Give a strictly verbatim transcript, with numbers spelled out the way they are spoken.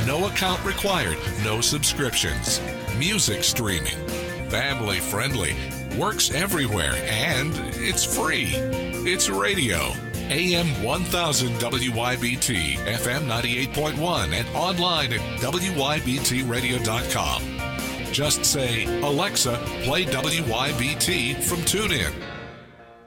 No account required, no subscriptions. Music streaming. Family friendly. Works everywhere, and it's free. It's radio. A M one thousand W Y B T, F M ninety-eight point one, and online at W Y B T radio dot com. Just say, Alexa, play W Y B T from TuneIn.